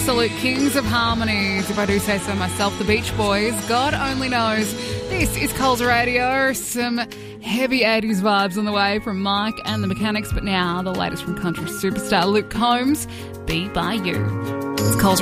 Absolute kings of harmonies, if I do say so myself, the Beach Boys. God only knows. This is Coles Radio. Some heavy 80s vibes on the way from Mike and the Mechanics, but now the latest from country superstar Luke Combs, Be By You. It's Coles